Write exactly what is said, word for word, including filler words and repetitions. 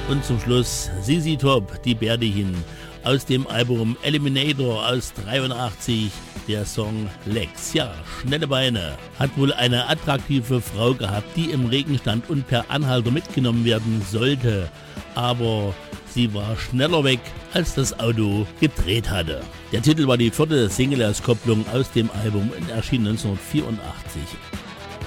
Und zum Schluss Z Z Top, die Bärdichen, aus dem Album Eliminator aus dreiundachtzig, der Song Lex. Ja, schnelle Beine. Hat wohl eine attraktive Frau gehabt, die im Regen stand und per Anhalter mitgenommen werden sollte. Aber sie war schneller weg, als das Auto gedreht hatte. Der Titel war die vierte Single-Auskopplung aus dem Album und erschien neunzehnhundertvierundachtzig.